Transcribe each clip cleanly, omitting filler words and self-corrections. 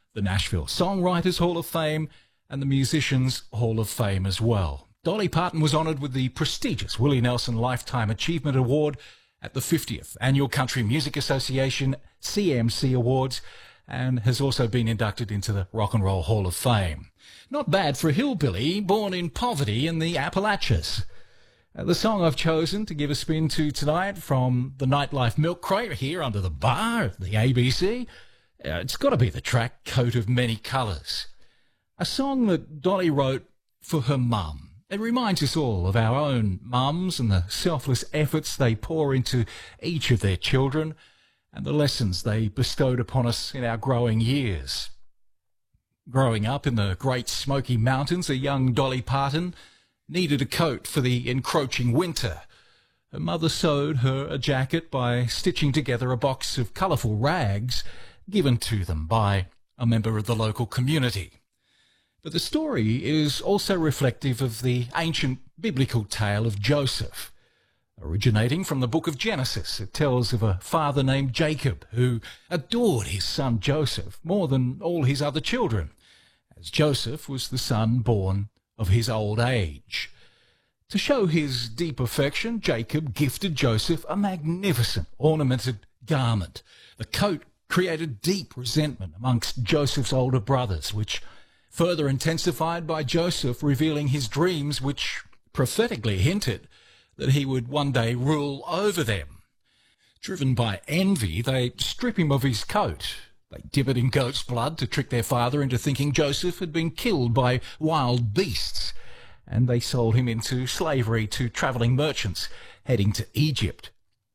the Nashville Songwriters Hall of Fame, and the Musicians Hall of Fame as well. Dolly Parton was honoured with the prestigious Willie Nelson Lifetime Achievement Award at the 50th Annual Country Music Association CMC Awards, and has also been inducted into the Rock and Roll Hall of Fame. Not bad for a hillbilly born in poverty in the Appalachians. The song I've chosen to give a spin to tonight from the Nightlife Milk Crate here under the bar at the ABC, it's got to be the track Coat of Many Colours. A song that Dolly wrote for her mum. It reminds us all of our own mums and the selfless efforts they pour into each of their children and the lessons they bestowed upon us in our growing years. Growing up in the Great Smoky Mountains, a young Dolly Parton needed a coat for the encroaching winter. Her mother sewed her a jacket by stitching together a box of colourful rags given to them by a member of the local community. But the story is also reflective of the ancient biblical tale of Joseph. Originating from the book of Genesis, it tells of a father named Jacob who adored his son Joseph more than all his other children, as Joseph was the son born of his old age. To show his deep affection, Jacob gifted Joseph a magnificent ornamented garment. The coat created deep resentment amongst Joseph's older brothers, which further intensified by Joseph revealing his dreams, which prophetically hinted that he would one day rule over them. Driven by envy, they strip him of his coat. They dip it in goat's blood to trick their father into thinking Joseph had been killed by wild beasts, and they sold him into slavery to travelling merchants heading to Egypt.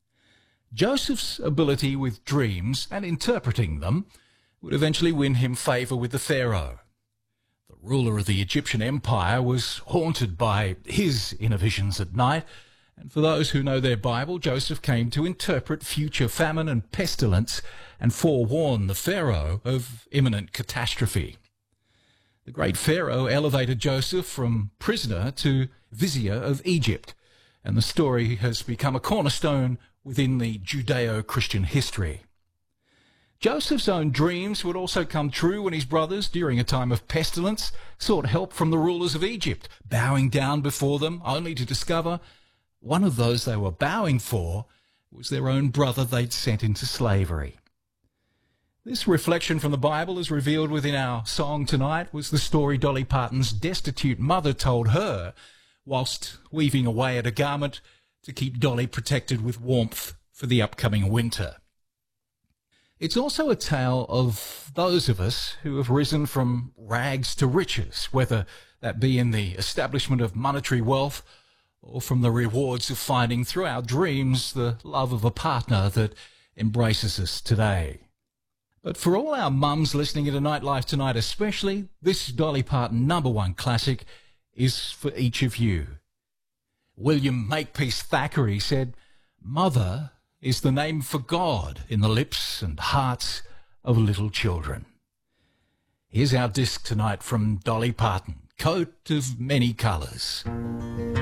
Joseph's ability with dreams and interpreting them would eventually win him favour with the Pharaoh. The ruler of the Egyptian Empire was haunted by his inner visions at night, and for those who know their Bible, Joseph came to interpret future famine and pestilence and forewarn the Pharaoh of imminent catastrophe. The great Pharaoh elevated Joseph from prisoner to vizier of Egypt, and the story has become a cornerstone within the Judeo-Christian history. Joseph's own dreams would also come true when his brothers, during a time of pestilence, sought help from the rulers of Egypt, bowing down before them only to discover one of those they were bowing for was their own brother they'd sent into slavery. This reflection from the Bible, as revealed within our song tonight, was the story Dolly Parton's destitute mother told her whilst weaving away at a garment to keep Dolly protected with warmth for the upcoming winter. It's also a tale of those of us who have risen from rags to riches, whether that be in the establishment of monetary wealth or from the rewards of finding through our dreams the love of a partner that embraces us today. But for all our mums listening to Nightlife Tonight especially, this Dolly Parton #1 classic is for each of you. William Makepeace Thackeray said, "Mother is the name for God in the lips and hearts of little children." Here's our disc tonight from Dolly Parton, Coat of Many Colours.